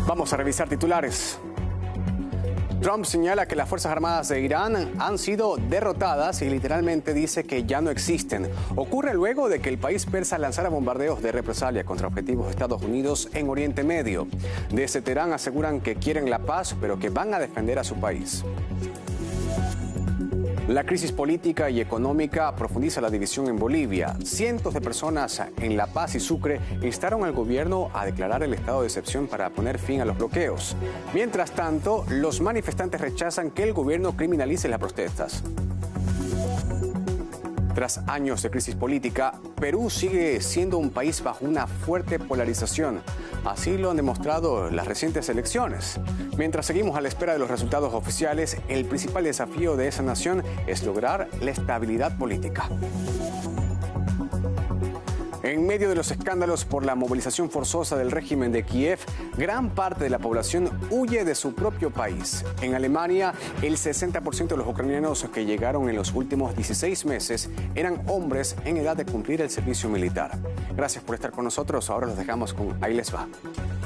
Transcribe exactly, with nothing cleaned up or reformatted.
Vamos a revisar titulares. Trump señala que las Fuerzas Armadas de Irán han sido derrotadas y literalmente dice que ya no existen. Ocurre luego de que el país persa lanzara bombardeos de represalia contra objetivos de Estados Unidos en Oriente Medio. Desde Teherán aseguran que quieren la paz, pero que van a defender a su país. La crisis política y económica profundiza la división en Bolivia. Cientos de personas en La Paz y Sucre instaron al gobierno a declarar el estado de excepción para poner fin a los bloqueos. Mientras tanto, los manifestantes rechazan que el gobierno criminalice las protestas. Tras años de crisis política, Perú sigue siendo un país bajo una fuerte polarización. Así lo han demostrado las recientes elecciones. Mientras seguimos a la espera de los resultados oficiales, el principal desafío de esa nación es lograr la estabilidad política. En medio de los escándalos por la movilización forzosa del régimen de Kiev, gran parte de la población huye de su propio país. En Alemania, el sesenta por ciento de los ucranianos que llegaron en los últimos dieciséis meses eran hombres en edad de cumplir el servicio militar. Gracias por estar con nosotros. Ahora los dejamos con Ahí les va.